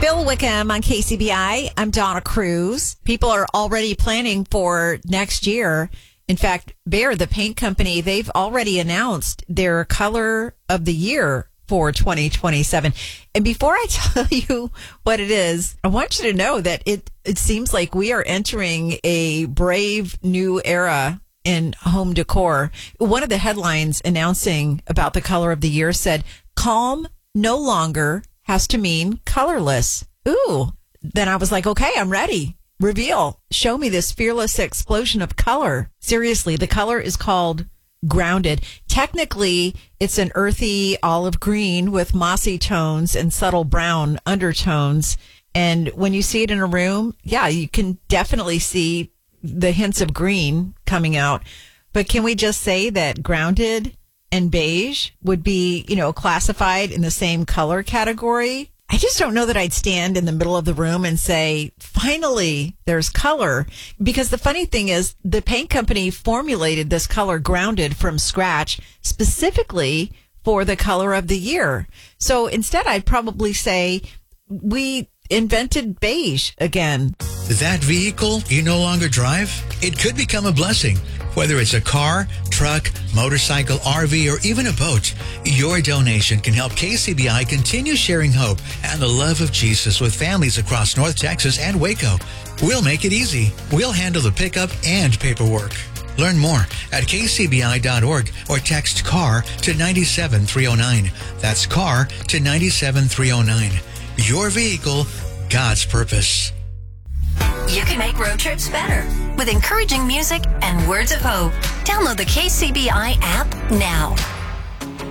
Bill Wickham on KCBI. I'm Donna Cruz. People are already planning for next year. In fact, Behr, the paint company, they've already announced their color of the year for 2027. And before I tell you what it is, I want you to know that it seems like we are entering a brave new era in home decor. One of the headlines announcing about the color of the year said, "Calm no longer has to mean colorless." Ooh. Then I was like, okay, I'm ready. Reveal. Show me this fearless explosion of color. Seriously, the color is called Grounded. Technically, it's an earthy olive green with mossy tones and subtle brown undertones. And when you see it in a room, yeah, you can definitely see the hints of green coming out. But can we just say that Grounded and beige would be, classified in the same color category? I just don't know that I'd stand in the middle of the room and say, finally, there's color. Because the funny thing is, the paint company formulated this color Grounded from scratch specifically for the color of the year. So instead, I'd probably say we invented beige again. That vehicle you no longer drive? It could become a blessing. Whether it's a car, truck, motorcycle, RV, or even a boat, your donation can help KCBI continue sharing hope and the love of Jesus with families across North Texas and Waco. We'll make it easy. We'll handle the pickup and paperwork. Learn more at kcbi.org or text CAR to 97309. That's CAR to 97309. Your vehicle, God's purpose. You can make road trips better with encouraging music and words of hope. Download the KCBI app now.